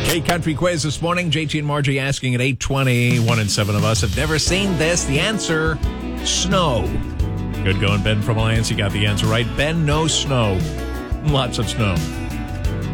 Great country quiz this morning. JT and Margie asking at 8:20. 1 in 7 of us have never seen this. The answer, snow. Good going, Ben from Alliance. You got the answer right. Ben, no snow. Lots of snow.